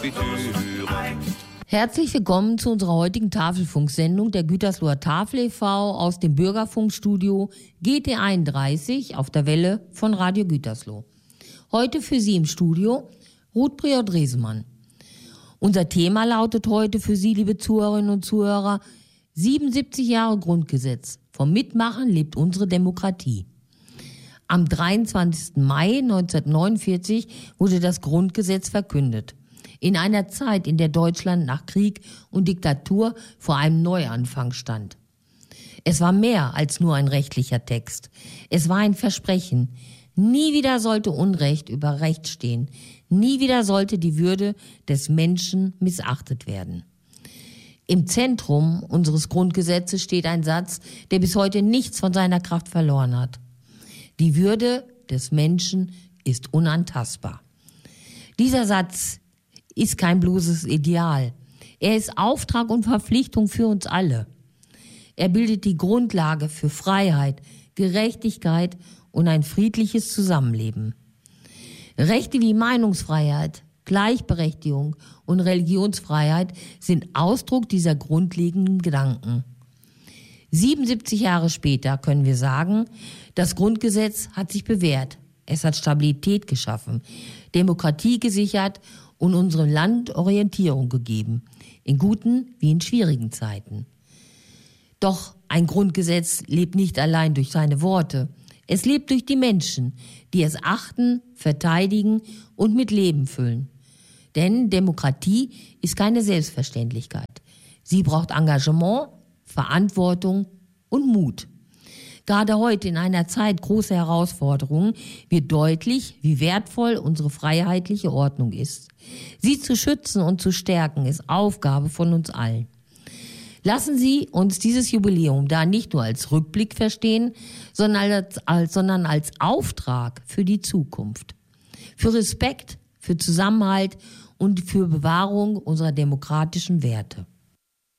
Herzlich willkommen zu unserer heutigen Tafelfunksendung der Gütersloher Tafel e.V. aus dem Bürgerfunkstudio GT31 auf der Welle von Radio Gütersloh. Heute für Sie im Studio Ruth Prior-Dresemann. Unser Thema lautet heute für Sie, liebe Zuhörerinnen und Zuhörer, 77 Jahre Grundgesetz. Vom Mitmachen lebt unsere Demokratie. Am 23. Mai 1949 wurde das Grundgesetz verkündet. In einer Zeit, in der Deutschland nach Krieg und Diktatur vor einem Neuanfang stand. Es war mehr als nur ein rechtlicher Text. Es war ein Versprechen. Nie wieder sollte Unrecht über Recht stehen. Nie wieder sollte die Würde des Menschen missachtet werden. Im Zentrum unseres Grundgesetzes steht ein Satz, der bis heute nichts von seiner Kraft verloren hat. Die Würde des Menschen ist unantastbar. Dieser Satz ist kein bloßes Ideal. Er ist Auftrag und Verpflichtung für uns alle. Er bildet die Grundlage für Freiheit, Gerechtigkeit und ein friedliches Zusammenleben. Rechte wie Meinungsfreiheit, Gleichberechtigung und Religionsfreiheit sind Ausdruck dieser grundlegenden Gedanken. 77 Jahre später können wir sagen, das Grundgesetz hat sich bewährt. Es hat Stabilität geschaffen, Demokratie gesichert und unserem Land Orientierung gegeben, in guten wie in schwierigen Zeiten. Doch ein Grundgesetz lebt nicht allein durch seine Worte. Es lebt durch die Menschen, die es achten, verteidigen und mit Leben füllen. Denn Demokratie ist keine Selbstverständlichkeit. Sie braucht Engagement, Verantwortung und Mut. Gerade heute in einer Zeit großer Herausforderungen wird deutlich, wie wertvoll unsere freiheitliche Ordnung ist. Sie zu schützen und zu stärken ist Aufgabe von uns allen. Lassen Sie uns dieses Jubiläum da nicht nur als Rückblick verstehen, sondern als Auftrag für die Zukunft. Für Respekt, für Zusammenhalt und für Bewahrung unserer demokratischen Werte.